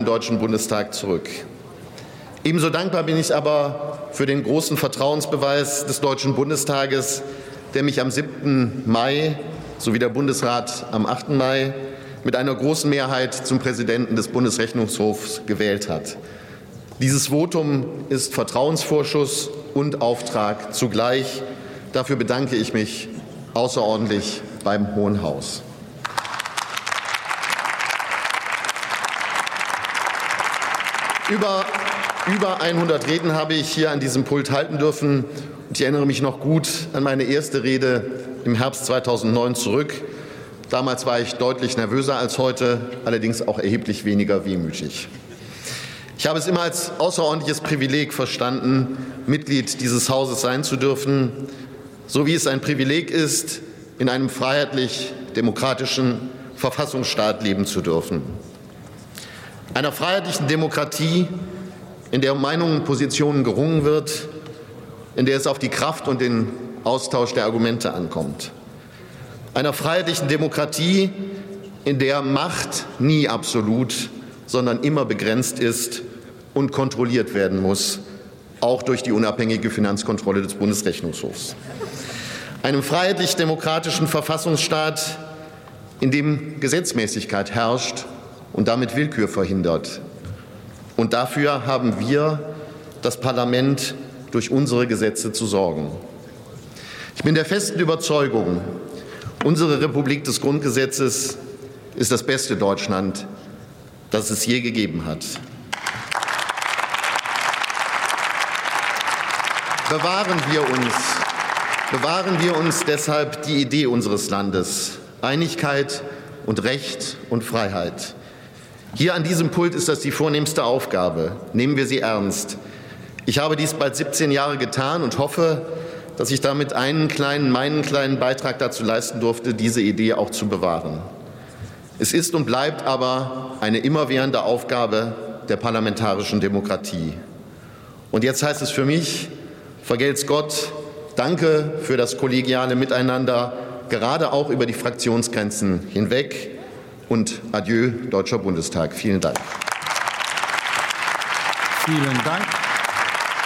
Deutschen Bundestag zurück. Ebenso dankbar bin ich aber für den großen Vertrauensbeweis des Deutschen Bundestages, der mich am 7. Mai sowie der Bundesrat am 8. Mai mit einer großen Mehrheit zum Präsidenten des Bundesrechnungshofs gewählt hat. Dieses Votum ist Vertrauensvorschuss und Auftrag zugleich. Dafür bedanke ich mich außerordentlich beim Hohen Haus. Über 100 Reden habe ich hier an diesem Pult halten dürfen. Ich erinnere mich noch gut an meine erste Rede im Herbst 2009 zurück. Damals war ich deutlich nervöser als heute, allerdings auch erheblich weniger wehmütig. Ich habe es immer als außerordentliches Privileg verstanden, Mitglied dieses Hauses sein zu dürfen, so wie es ein Privileg ist, in einem freiheitlich-demokratischen Verfassungsstaat leben zu dürfen. Einer freiheitlichen Demokratie, in der um Meinungen und Positionen gerungen wird, in der es auf die Kraft und den Austausch der Argumente ankommt. Einer freiheitlichen Demokratie, in der Macht nie absolut, sondern immer begrenzt ist und kontrolliert werden muss, auch durch die unabhängige Finanzkontrolle des Bundesrechnungshofs. Einem freiheitlich-demokratischen Verfassungsstaat, in dem Gesetzmäßigkeit herrscht und damit Willkür verhindert. Und dafür haben wir, das Parlament, durch unsere Gesetze zu sorgen. Ich bin der festen Überzeugung, unsere Republik des Grundgesetzes ist das beste Deutschland, das es je gegeben hat. Bewahren wir uns deshalb die Idee unseres Landes: Einigkeit und Recht und Freiheit. Hier an diesem Pult ist das die vornehmste Aufgabe. Nehmen wir sie ernst. Ich habe dies bald 17 Jahre getan und hoffe, dass ich damit meinen kleinen Beitrag dazu leisten durfte, diese Idee auch zu bewahren. Es ist und bleibt aber eine immerwährende Aufgabe der parlamentarischen Demokratie. Und jetzt heißt es für mich: Vergelt's Gott, danke für das kollegiale Miteinander, gerade auch über die Fraktionsgrenzen hinweg, und adieu, Deutscher Bundestag. Vielen Dank. Vielen Dank.